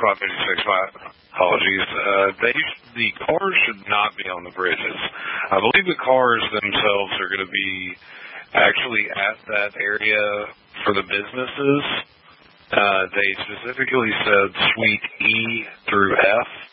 556, my apologies. The cars should not be on the bridges. I believe the cars themselves are going to be actually at that area for the businesses. They specifically said Suite E through F.